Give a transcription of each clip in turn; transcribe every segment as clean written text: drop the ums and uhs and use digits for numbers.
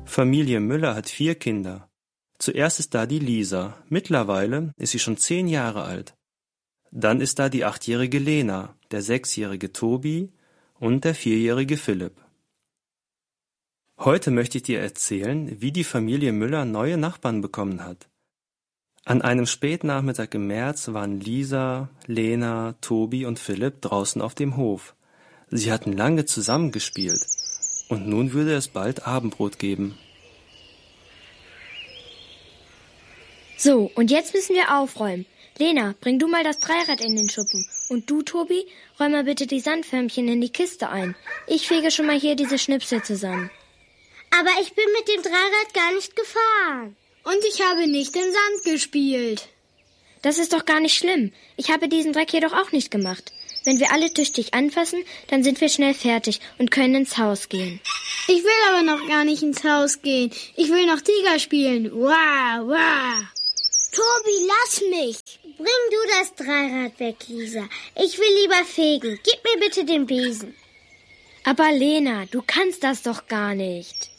Familie Müller hat 4 Kinder. Zuerst ist da die Lisa. Mittlerweile ist sie schon 10 Jahre alt. Dann ist da die 8-jährige Lena, der 6-jährige Tobi und der 4-jährige Philipp. Heute möchte ich dir erzählen, wie die Familie Müller neue Nachbarn bekommen hat. An einem Spätnachmittag im März waren Lisa, Lena, Tobi und Philipp draußen auf dem Hof. Sie hatten lange zusammengespielt und nun würde es bald Abendbrot geben. So, und jetzt müssen wir aufräumen. Lena, bring du mal das Dreirad in den Schuppen. Und du, Tobi, räum mal bitte die Sandförmchen in die Kiste ein. Ich fege schon mal hier diese Schnipsel zusammen. Aber ich bin mit dem Dreirad gar nicht gefahren. Und ich habe nicht im Sand gespielt. Das ist doch gar nicht schlimm. Ich habe diesen Dreck hier doch auch nicht gemacht. Wenn wir alle tüchtig anfassen, dann sind wir schnell fertig und können ins Haus gehen. Ich will aber noch gar nicht ins Haus gehen. Ich will noch Tiger spielen. Wow, wow. Tobi, lass mich. Bring du das Dreirad weg, Lisa. Ich will lieber fegen. Gib mir bitte den Besen. Aber Lena, du kannst das doch gar nicht.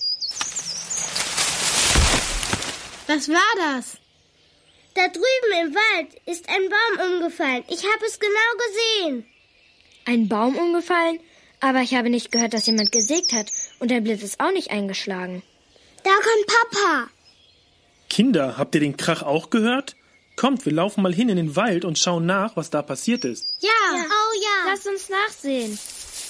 Was war das? Da drüben im Wald ist ein Baum umgefallen. Ich habe es genau gesehen. Ein Baum umgefallen? Aber ich habe nicht gehört, dass jemand gesägt hat. Und der Blitz ist auch nicht eingeschlagen. Da kommt Papa. Kinder, habt ihr den Krach auch gehört? Kommt, wir laufen mal hin in den Wald und schauen nach, was da passiert ist. Ja. Oh ja. Lasst uns nachsehen.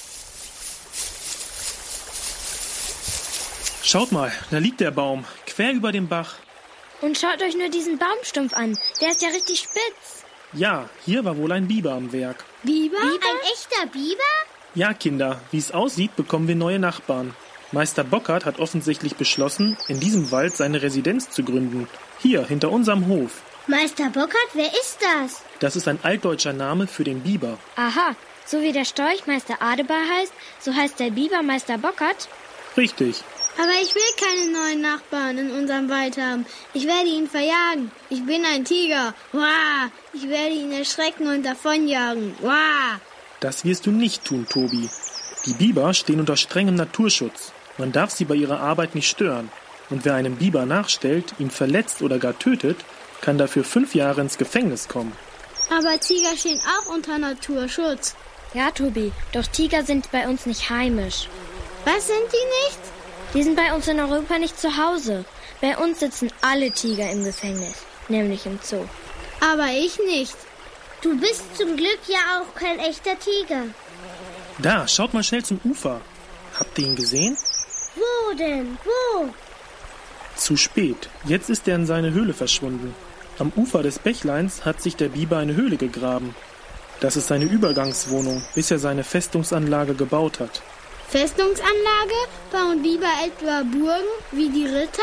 Schaut mal, da liegt der Baum, quer über dem Bach. Und schaut euch nur diesen Baumstumpf an. Der ist ja richtig spitz. Ja, hier war wohl ein Biber am Werk. Biber? Ein echter Biber? Ja, Kinder, wie es aussieht, bekommen wir neue Nachbarn. Meister Bockert hat offensichtlich beschlossen, in diesem Wald seine Residenz zu gründen. Hier, hinter unserem Hof. Meister Bockert, wer ist das? Das ist ein altdeutscher Name für den Biber. Aha, so wie der Storch Meister Adebar heißt, so heißt der Biber Meister Bockert? Richtig. Aber ich will keine neuen Nachbarn in unserem Wald haben. Ich werde ihn verjagen. Ich bin ein Tiger. Wah! Ich werde ihn erschrecken und davonjagen. Wah! Das wirst du nicht tun, Tobi. Die Biber stehen unter strengem Naturschutz. Man darf sie bei ihrer Arbeit nicht stören. Und wer einem Biber nachstellt, ihn verletzt oder gar tötet, kann dafür 5 Jahre ins Gefängnis kommen. Aber Tiger stehen auch unter Naturschutz. Ja, Tobi, doch Tiger sind bei uns nicht heimisch. Was sind die nicht? Die sind bei uns in Europa nicht zu Hause. Bei uns sitzen alle Tiger im Gefängnis, nämlich im Zoo. Aber ich nicht. Du bist zum Glück ja auch kein echter Tiger. Da, schaut mal schnell zum Ufer. Habt ihr ihn gesehen? Wo denn? Wo? Zu spät. Jetzt ist er in seine Höhle verschwunden. Am Ufer des Bächleins hat sich der Biber eine Höhle gegraben. Das ist seine Übergangswohnung, bis er seine Festungsanlage gebaut hat. Festungsanlage? Bauen Biber etwa Burgen wie die Ritter?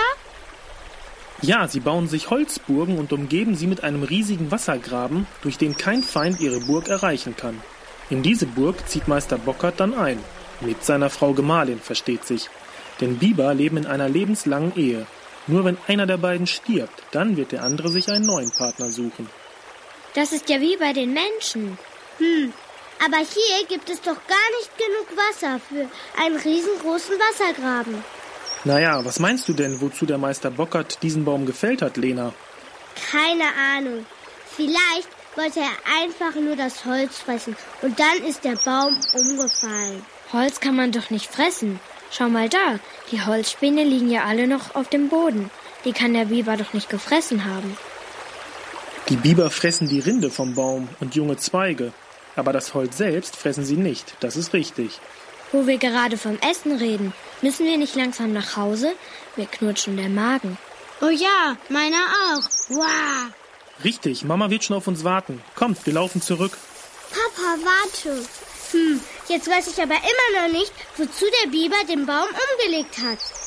Ja, sie bauen sich Holzburgen und umgeben sie mit einem riesigen Wassergraben, durch den kein Feind ihre Burg erreichen kann. In diese Burg zieht Meister Bockert dann ein. Mit seiner Frau Gemahlin, versteht sich. Denn Biber leben in einer lebenslangen Ehe. Nur wenn einer der beiden stirbt, dann wird der andere sich einen neuen Partner suchen. Das ist ja wie bei den Menschen. Aber hier gibt es doch gar nicht genug Wasser für einen riesengroßen Wassergraben. Naja, was meinst du denn, wozu der Meister Bockert diesen Baum gefällt hat, Lena? Keine Ahnung. Vielleicht wollte er einfach nur das Holz fressen und dann ist der Baum umgefallen. Holz kann man doch nicht fressen. Schau mal da, die Holzspäne liegen ja alle noch auf dem Boden. Die kann der Biber doch nicht gefressen haben. Die Biber fressen die Rinde vom Baum und junge Zweige. Aber das Holz selbst fressen sie nicht, das ist richtig. Wo wir gerade vom Essen reden, müssen wir nicht langsam nach Hause? Mir knurrt schon der Magen. Oh ja, meiner auch. Wow! Richtig, Mama wird schon auf uns warten. Kommt, wir laufen zurück. Papa, warte. Jetzt weiß ich aber immer noch nicht, wozu der Biber den Baum umgelegt hat.